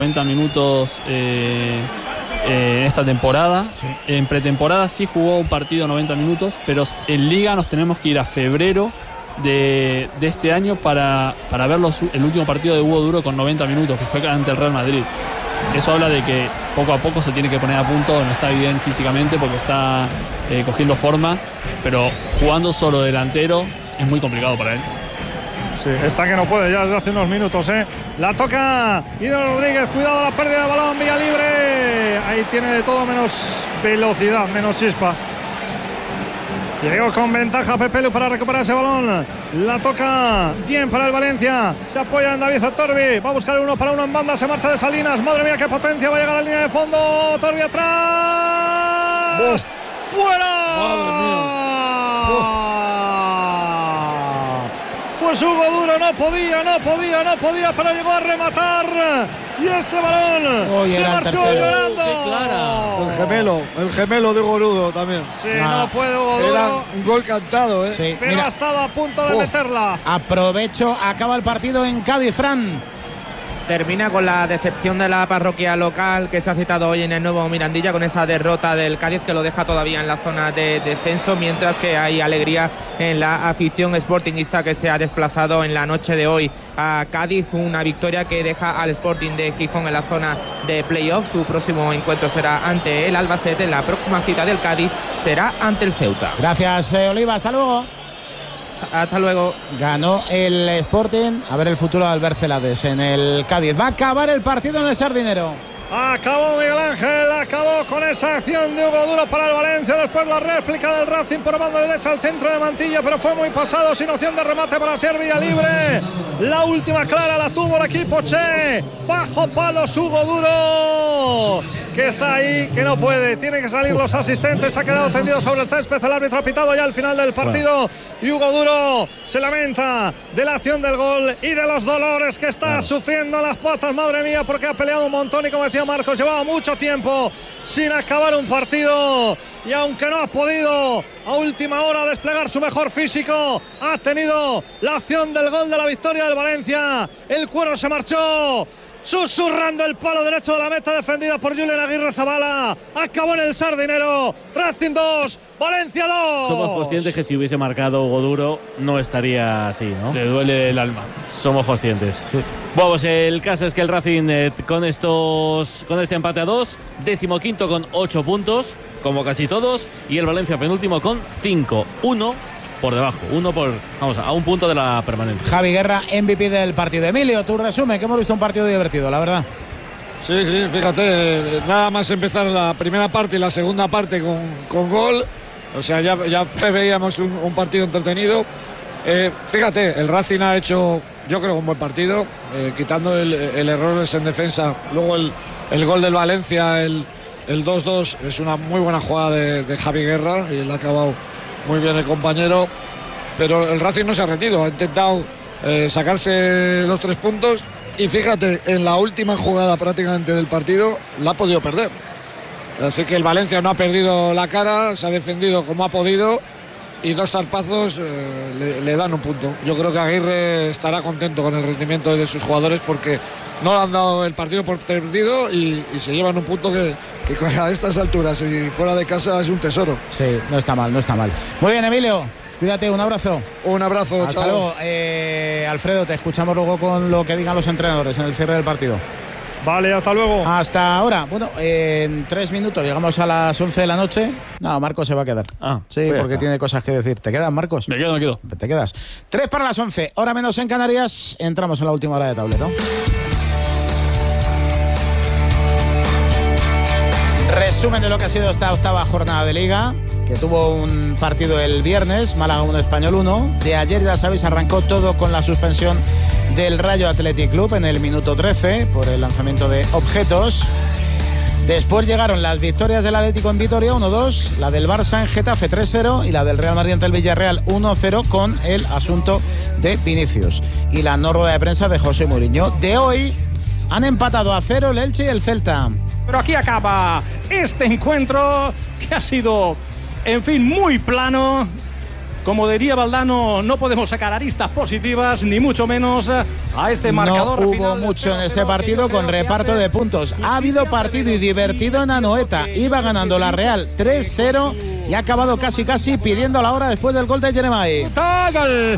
90 minutos en esta temporada. Sí. En pretemporada sí jugó un partido 90 minutos, pero en Liga nos tenemos que ir a febrero de este año para ver el último partido de Hugo Duro con 90 minutos, que fue ante el Real Madrid. Eso habla de que poco a poco se tiene que poner a punto, no está bien físicamente porque está cogiendo forma, pero jugando solo delantero es muy complicado para él. Sí, está que no puede ya desde hace unos minutos, La toca Ídolo Rodríguez, cuidado la pérdida de balón, vía libre. Ahí tiene de todo menos velocidad, menos chispa. Llegó con ventaja Pepe Lu para recuperar ese balón. La toca bien para el Valencia. Se apoya en David Torbi. Va a buscar el 1-1 en banda. Se marcha de Salinas. Madre mía, qué potencia. Va a llegar a la línea de fondo. Torbi atrás. ¡Fuera! Madre mía. Pues Hugo Duro no podía, pero llegó a rematar. Y ese balón se marchó llorando. El gemelo de Hugo Duro también. Sí, no puede Hugo Duro. Era un gol cantado, Sí, pero ha estado a punto de meterla. Aprovecho, acaba el partido en Cádiz, Fran. Termina con la decepción de la parroquia local que se ha citado hoy en el nuevo Mirandilla, con esa derrota del Cádiz que lo deja todavía en la zona de descenso, mientras que hay alegría en la afición sportingista que se ha desplazado en la noche de hoy a Cádiz. Una victoria que deja al Sporting de Gijón en la zona de playoff. Su próximo encuentro será ante el Albacete. La próxima cita del Cádiz será ante el Ceuta. Gracias, Oliva. Hasta luego. Hasta luego. Ganó el Sporting. A ver el futuro de Albert Celades en el Cádiz. Va a acabar el partido en el Sardinero. Acabó Miguel Ángel, acabó con esa acción de Hugo Duro para el Valencia. Después la réplica del Racing por banda derecha al centro de Mantilla, pero fue muy pasado, sin opción de remate para ser vía libre. La última clara la tuvo el equipo Che. Bajo palos Hugo Duro, que está ahí, que no puede. Tienen que salir los asistentes. Ha quedado tendido sobre el césped. El árbitro ha pitado ya al final del partido. Y Hugo Duro se lamenta de la acción del gol y de los dolores que está sufriendo en las patas. Madre mía, porque ha peleado un montón y, como decía Marcos, llevaba mucho tiempo sin acabar un partido, y aunque no ha podido a última hora desplegar su mejor físico, ha tenido la acción del gol de la victoria del Valencia. El cuero se marchó susurrando el palo derecho de la meta, defendida por Julen Aguirre Zabala. Acabó en el Sardinero. Racing 2, Valencia 2. Somos conscientes que si hubiese marcado Hugo Duro no estaría así, ¿no? Le duele el alma. Somos conscientes. Sí. Bueno, pues el caso es que el Racing con este empate a 2, 15º con 8 puntos, como casi todos, y el Valencia penúltimo con 5, 1 por debajo, a un punto de la permanencia. Javi Guerra, MVP del partido. Emilio, tu resumen, que hemos visto un partido divertido, la verdad. Sí, fíjate, nada más empezar la primera parte y la segunda parte con gol, o sea, ya preveíamos un partido entretenido. Fíjate, el Racing ha hecho, yo creo, un buen partido, quitando el error en defensa. Luego el gol del Valencia, el 2-2, es una muy buena jugada de Javi Guerra, y le ha acabado muy bien el compañero, pero el Racing no se ha rendido, ha intentado sacarse los 3 puntos, y fíjate, en la última jugada prácticamente del partido la ha podido perder. Así que el Valencia no ha perdido la cara, se ha defendido como ha podido, y 2 zarpazos le dan un punto. Yo creo que Aguirre estará contento con el rendimiento de sus jugadores, porque no le han dado el partido por perdido y se llevan un punto que a estas alturas y fuera de casa es un tesoro. Sí, no está mal. Muy bien, Emilio, cuídate, un abrazo. Un abrazo, hasta luego. Alfredo, te escuchamos luego con lo que digan los entrenadores en el cierre del partido. Vale, hasta luego. Hasta ahora. Bueno, en 3 minutos llegamos a las 11 de la noche. No, Marcos se va a quedar. Sí, pues porque tiene cosas que decir. ¿Te quedas, Marcos? Me quedo. Te quedas. 3 para las 11, hora menos en Canarias. Entramos en la última hora de tablero. Resumen de lo que ha sido esta octava jornada de Liga, que tuvo un partido el viernes, Málaga 1, Español 1. De ayer, ya sabéis, arrancó todo con la suspensión del Rayo Athletic Club en el minuto 13 por el lanzamiento de objetos. Después llegaron las victorias del Atlético en Vitoria 1-2, la del Barça en Getafe 3-0 y la del Real Madrid ante el Villarreal 1-0 con el asunto de Vinicius. Y la no rueda de prensa de José Mourinho. De hoy han empatado a 0 el Elche y el Celta. Pero aquí acaba este encuentro que ha sido, en fin, muy plano. como diría Valdano, no podemos sacar aristas positivas, ni mucho menos a este marcador. No hubo mucho en ese partido con reparto de puntos. Ha habido partido y divertido en Anoeta. Iba ganando la Real 3-0 y ha acabado casi pidiendo la hora después del gol de Jeremai. ¡Gol!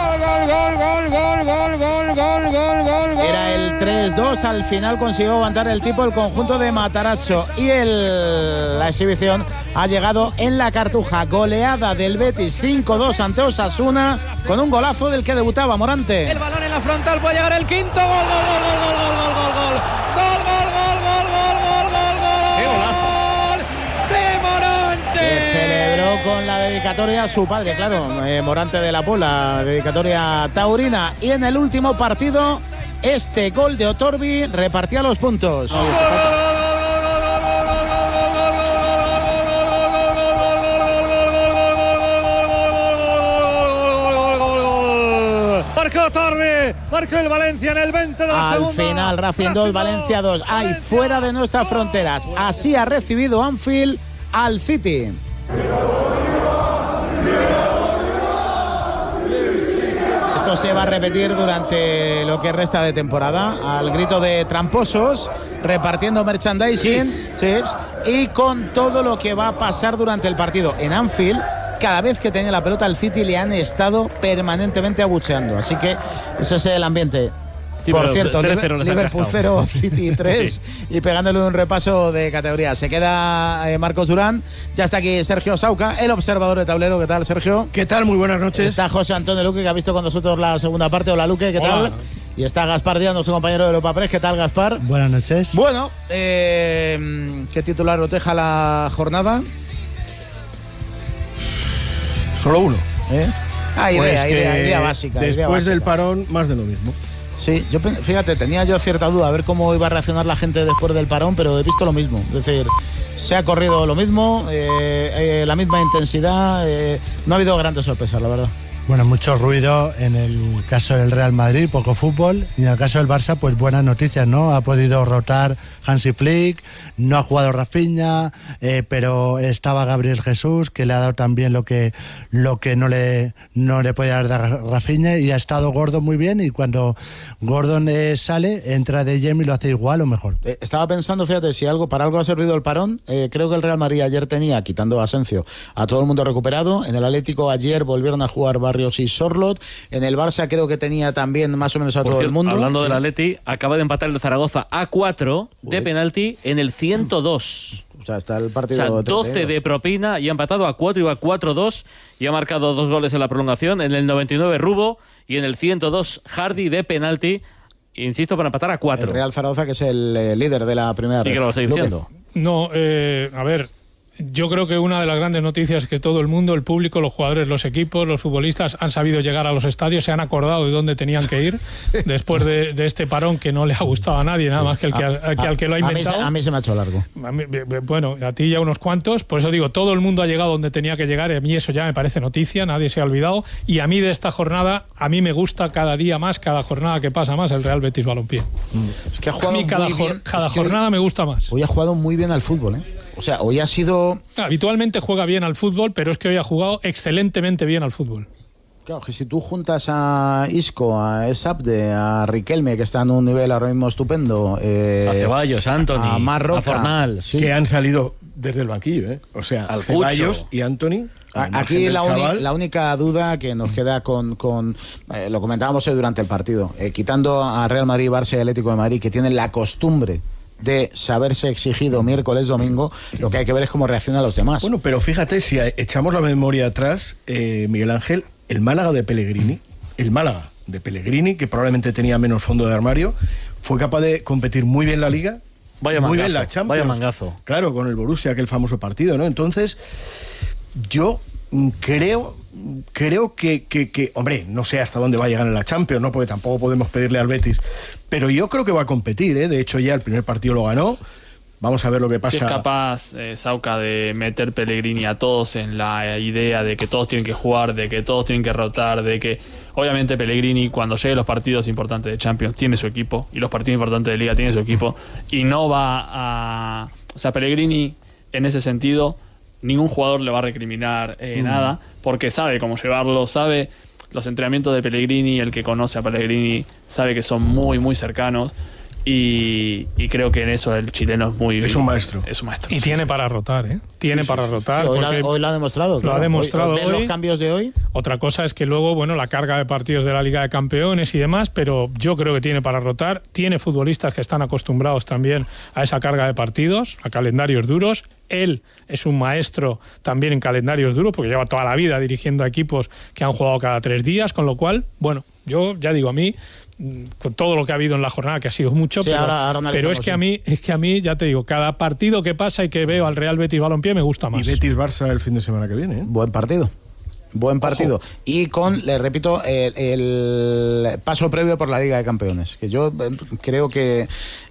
Era el 3-2, al final consiguió aguantar el tipo el conjunto de Mataracho y la exhibición ha llegado en la Cartuja. Goleada del Betis 5-2 ante Osasuna con un golazo del que debutaba Morante. El balón en la frontal, puede llegar el quinto gol. Celebró con la dedicatoria a su padre, claro, Morante de la Pola, dedicatoria taurina. Y en el último partido, este gol de Otorbi repartía los puntos. Marcó Otorbi, marcó el Valencia en el 20 de la segunda. Al final, Racing 2, Valencia 2. Ahí fuera de nuestras fronteras. Así ha recibido Anfield al City. Esto se va a repetir durante lo que resta de temporada, al grito de tramposos, repartiendo merchandising, chips, y con todo lo que va a pasar durante el partido. En Anfield, cada vez que tenía la pelota el City le han estado permanentemente abucheando, así que ese es el ambiente. Sí, por cierto, Liverpool 0, City 3 y pegándole un repaso de categoría. Se queda Marcos Durán, ya está aquí Sergio Sauca, el observador de tablero. ¿Qué tal, Sergio? ¿Qué tal? Muy buenas noches. Está José Antonio Luque, que ha visto con nosotros la segunda parte. Hola, Luque, ¿qué tal? Y está Gaspar Díaz, nuestro compañero de Europa Press. ¿Qué tal, Gaspar? Buenas noches. Bueno, ¿qué titular os deja la jornada? Solo uno. Idea básica. Después del parón, más de lo mismo. Sí, fíjate, tenía yo cierta duda a ver cómo iba a reaccionar la gente después del parón, pero he visto lo mismo. Es decir, se ha corrido lo mismo, la misma intensidad, no ha habido grandes sorpresas, la verdad. Bueno, mucho ruido en el caso del Real Madrid, poco fútbol, y en el caso del Barça, pues buenas noticias, ¿no? Ha podido rotar Hansi Flick, no ha jugado Rafinha, pero estaba Gabriel Jesús, que le ha dado también lo que no le puede dar Rafinha, y ha estado Gordon muy bien, y cuando Gordon sale, entra De Jong y lo hace igual o mejor. Estaba pensando, fíjate, si para algo ha servido el parón, creo que el Real Madrid ayer tenía, quitando a Asensio, a todo el mundo recuperado. En el Atlético ayer volvieron a jugar Barrios y Sorlot. En el Barça creo que tenía también más o menos a todo el mundo. Hablando del Atleti, acaba de empatar el Zaragoza a 4 de penalti en el 102. O sea, está el partido. 12 de propina y ha empatado a 4, iba 4-2 y ha marcado 2 goles en la prolongación. En el 99 Rubo y en el 102 Hardy de penalti. Insisto, para empatar a 4. El Real Zaragoza, que es el líder de la primera. Sí, que lo estáis diciendo. No, a ver. Yo creo que una de las grandes noticias es que todo el mundo, el público, los jugadores, los equipos, los futbolistas han sabido llegar a los estadios, se han acordado de dónde tenían que ir después de este parón que no le ha gustado a nadie, nada más que al que lo ha inventado. A mí se me ha hecho largo. Bueno, a ti ya unos cuantos, por eso digo, todo el mundo ha llegado donde tenía que llegar, y a mí eso ya me parece noticia, nadie se ha olvidado, y a mí de esta jornada, a mí me gusta cada día más, cada jornada que pasa más, el Real Betis Balompié. Es que ha jugado a mí cada jornada me gusta más. Hoy ha jugado muy bien al fútbol, ¿eh? O sea, hoy ha sido... Habitualmente juega bien al fútbol, pero es que hoy ha jugado excelentemente bien al fútbol. Claro, que si tú juntas a Isco, a Esabde, a Riquelme, que está en un nivel ahora mismo estupendo... a Ceballos, a Anthony, a Marroca, a Fornal. Sí. Que han salido desde el banquillo, ¿eh? O sea, al Ceballos y Anthony... Aquí la única duda que nos queda con lo comentábamos hoy durante el partido, quitando a Real Madrid, Barça y Atlético de Madrid, que tienen la costumbre de saberse exigido miércoles, domingo, lo que hay que ver es cómo reaccionan los demás. Bueno, pero fíjate, si echamos la memoria atrás, Miguel Ángel, el Málaga de Pellegrini, que probablemente tenía menos fondo de armario, fue capaz de competir muy bien la Liga, muy bien la Champions. Vaya mangazo. Claro, con el Borussia, aquel famoso partido, ¿no? Entonces, yo creo que, hombre, no sé hasta dónde va a llegar en la Champions, ¿no? Porque tampoco podemos pedirle al Betis, pero yo creo que va a competir, ¿eh? De hecho, ya el primer partido lo ganó. Vamos a ver lo que pasa. Si es capaz, Sauca, de meter Pellegrini a todos en la idea de que todos tienen que jugar, de que todos tienen que rotar, de que obviamente Pellegrini, cuando llegue los partidos importantes de Champions, tiene su equipo, y los partidos importantes de Liga tiene su equipo, y no va a... O sea, Pellegrini, en ese sentido, ningún jugador le va a recriminar nada, porque sabe cómo llevarlo, sabe los entrenamientos de Pellegrini, el que conoce a Pellegrini sabe que son muy, muy cercanos. Y creo que en eso el chileno es un maestro. Es un maestro. Y tiene para rotar, ¿eh? Tiene para rotar. Sí, hoy lo ha demostrado. Lo ha demostrado hoy. Los cambios de hoy. Otra cosa es que luego, bueno, la carga de partidos de la Liga de Campeones y demás, pero yo creo que tiene para rotar. Tiene futbolistas que están acostumbrados también a esa carga de partidos, a calendarios duros. Él es un maestro también en calendarios duros, porque lleva toda la vida dirigiendo a equipos que han jugado cada 3 días, con lo cual, bueno, yo ya digo, a mí, con todo lo que ha habido en la jornada, que ha sido mucho, sí, pero es que a mí, ya te digo, cada partido que pasa y que veo al Real Betis Balompié me gusta más. Y Betis-Barça el fin de semana que viene, ¿eh? Buen partido. Y con, le repito, el paso previo por la Liga de Campeones, que yo creo que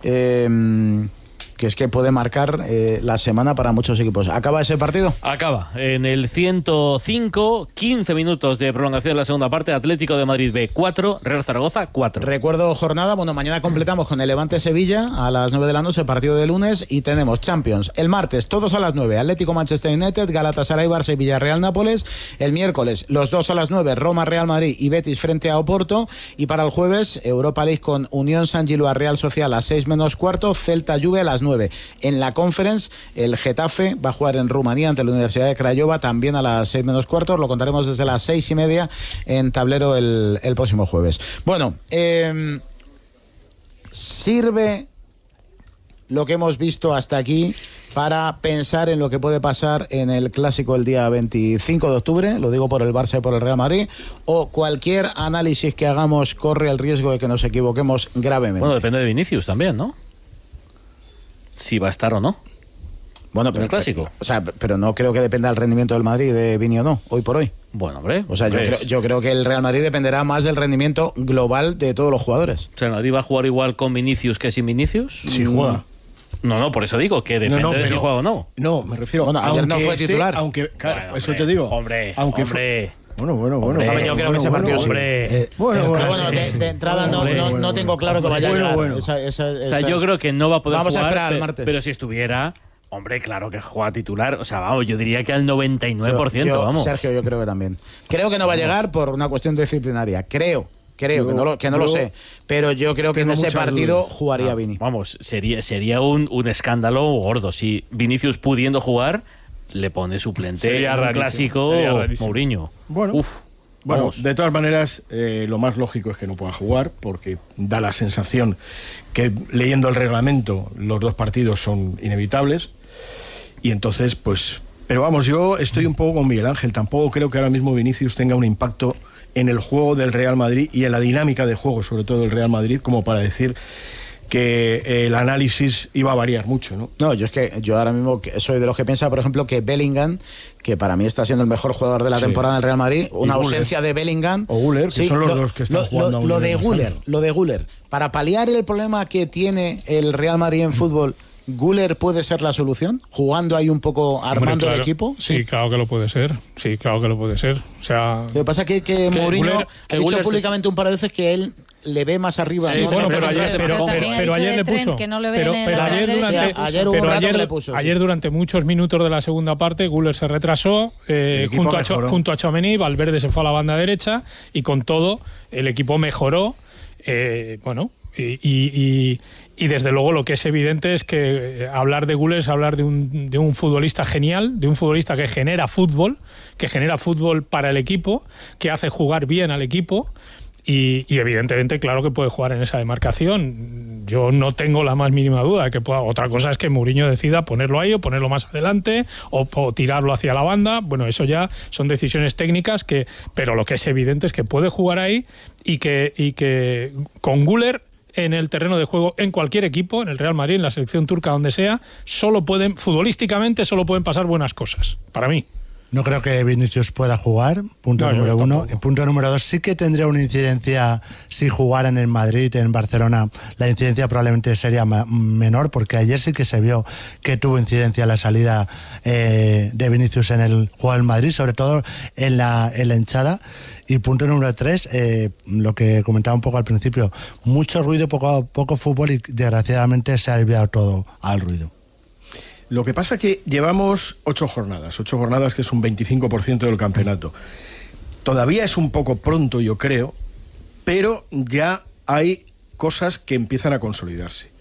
es que puede marcar la semana para muchos equipos. ¿Acaba ese partido? Acaba. En el 105, 15 minutos de prolongación de la segunda parte. Atlético de Madrid B 4, Real Zaragoza 4. Recuerdo jornada, bueno, mañana completamos con el Levante-Sevilla a las 9 de la noche, partido de lunes, y tenemos Champions. El martes, todos a las 9, Atlético-Manchester United, Galatasaray-Barça y Villarreal-Nápoles. El miércoles, los dos a las 9, Roma-Real Madrid y Betis frente a Oporto. Y para el jueves, Europa League con Unión San Gilois-Real Social a 6 menos cuarto, Celta-Juve a las 9. En la Conference, el Getafe va a jugar en Rumanía ante la Universidad de Craiova también a las 6 menos cuarto. Lo contaremos desde las 6:30 en tablero el próximo jueves. Bueno, sirve lo que hemos visto hasta aquí para pensar en lo que puede pasar en el Clásico el día 25 de octubre, lo digo por el Barça y por el Real Madrid, o cualquier análisis que hagamos corre el riesgo de que nos equivoquemos gravemente. Bueno, depende de Vinicius también, ¿no? Si va a estar o no. Bueno, pero el Clásico. Pero no creo que dependa del rendimiento del Madrid de Vini o no, hoy por hoy. Bueno, hombre. O sea, yo creo que el Real Madrid dependerá más del rendimiento global de todos los jugadores. O sea, ¿el Madrid va a jugar igual con Vinicius que sin Vinicius? Si juega. No, por eso digo que depende de si juega o no. No, me refiero. Bueno, ayer no fue titular. Claro, bueno, eso te digo. Hombre. Bueno. Yo creo que ese partido hombre. De entrada no tengo claro que vaya a llegar. O sea, yo creo que no va a poder jugar. Vamos a esperar al martes. Pero si estuviera, hombre, claro que juega titular. O sea, vamos, yo diría que al 99%, vamos. Sergio, yo creo que también. Creo que no va a llegar por una cuestión disciplinaria. Creo que no lo sé, pero yo creo que en ese partido jugaría Vini. Vamos, sería un escándalo gordo. Si Vinicius pudiendo jugar, le pone suplente en un clásico Mourinho. Bueno, de todas maneras, lo más lógico es que no pueda jugar, porque da la sensación que, leyendo el reglamento, los dos partidos son inevitables. Y entonces, pues... Pero vamos, yo estoy un poco con Miguel Ángel. Tampoco creo que ahora mismo Vinicius tenga un impacto en el juego del Real Madrid y en la dinámica de juego, sobre todo del Real Madrid, como para decir que el análisis iba a variar mucho, ¿no? No, yo ahora mismo soy de los que piensa, por ejemplo, que Bellingham, que para mí está siendo el mejor jugador de la temporada del Real Madrid, una ausencia de Bellingham o Güler, que son los dos que están jugando. Lo de Güler, para paliar el problema que tiene el Real Madrid en fútbol, ¿Güler puede ser la solución? ¿Jugando ahí un poco, armando el equipo? Sí, claro que lo puede ser. O sea, lo que pasa es que Mourinho ha dicho públicamente un par de veces que él le ve más arriba. Sí, bueno, pero ayer le puso. Que no le ve ayer durante muchos minutos de la segunda parte, Güler se retrasó junto a Tchouaméni, Valverde se fue a la banda derecha y con todo el equipo mejoró. Y desde luego lo que es evidente es que hablar de Güler es hablar de un futbolista genial, de un futbolista que genera fútbol para el equipo, que hace jugar bien al equipo y evidentemente claro que puede jugar en esa demarcación. Yo no tengo la más mínima duda de que pueda. Otra cosa es que Mourinho decida ponerlo ahí o ponerlo más adelante o tirarlo hacia la banda. Bueno, eso ya son decisiones técnicas pero lo que es evidente es que puede jugar ahí y que con Güler en el terreno de juego, en cualquier equipo, en el Real Madrid, en la selección turca, donde sea, futbolísticamente solo pueden pasar buenas cosas, para mí. No creo que Vinicius pueda jugar, punto número uno. Punto número dos, sí que tendría una incidencia si jugara en el Madrid, en Barcelona. La incidencia probablemente sería menor, porque ayer sí que se vio que tuvo incidencia la salida de Vinicius en el juego del Madrid, sobre todo en la hinchada. Y punto número 3, lo que comentaba un poco al principio, mucho ruido, poco fútbol y desgraciadamente se ha desviado todo al ruido. Lo que pasa es que llevamos 8 jornadas que es un 25% del campeonato. Todavía es un poco pronto, yo creo, pero ya hay cosas que empiezan a consolidarse.